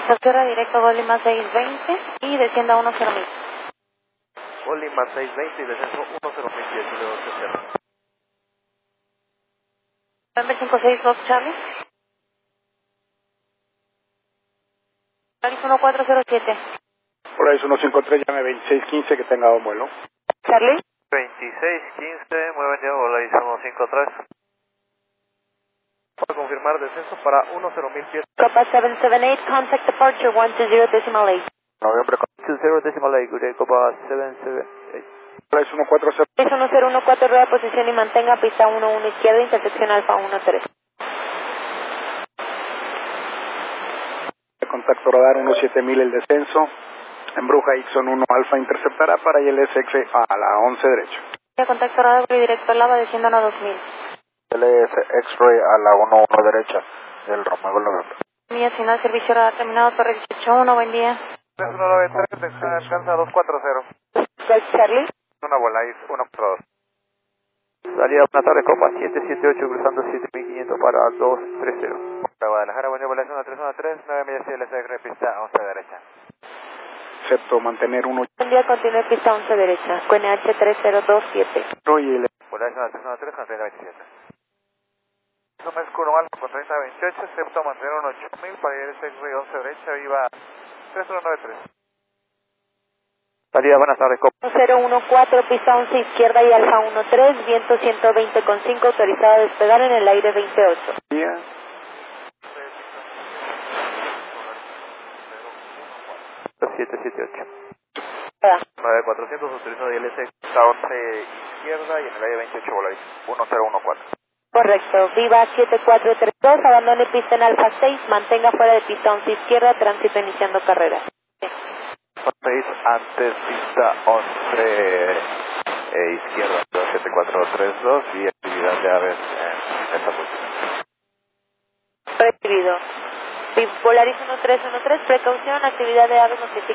Tierra directo, Gol Lima 620 y descienda a 10.000. Gol Lima 620 y descenso 10.000 pies, Julio César. November 562 Charlie. Polaris 1407. Polaris 153, llame 2615 que tenga un vuelo. Charlie. 2615, muy buen día, Polaris 153. Para confirmar descenso para 10.000 pies. Copa 778, contact departure 120.8. Noviembre 20.8, good day, Copa 778. Polaris 140. Es 1014, rueda posición y mantenga pista 11 izquierda, intersección alfa 13. Contacto radar 17000 el descenso. Embruja Ixon 1 Alfa interceptará para ILSX a la 11 derecha. Contacto radar directo al lava desciendo a 2000. LS X-Ray a la 11 derecha del Romeo November. Mía final, servicio radar terminado, Torre 181, buen día. 3193, alcanza 240. Charlie. Una Polaris 142. Salida una tarde Copa 778 cruzando 7500 para 230. Guadalajara, buen día, Polaris 1313, 9 millas ILSX, pista 11 derecha. Excepto mantener 1. Buen día, continúe pista 11 derecha, QNH 3027. Y el Polaris 1313 con 3027. Número Escuro Alfa con 3028, excepto mantener un 8000 para ILSX 11 derecha, viva 3193. Salida, buenas tardes, Copa. 014, pista 11 izquierda y alfa 13, viento 120,5, autorizado a despegar en el aire 28. día. 778. 9400 autorizado de ILSX a 11 izquierda y en el aire 28 Polaris 1014. Correcto, viva 7432, abandone pista en alfa 6, mantenga fuera de pista 11 izquierda, tránsito iniciando carrera. 6 antes pista 11 izquierda 7432 y actividad de aves en esta posición. Recibido. Polaris 1313, precaución, actividad de aves notificada.